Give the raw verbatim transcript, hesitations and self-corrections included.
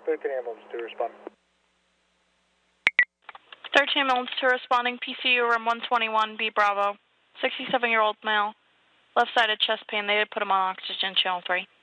thirteen ambulance to respond. thirteen ambulance to responding, P C U room one twenty-one, B Bravo. sixty-seven-year-old male. Left-sided chest pain. They put him on oxygen, channel three.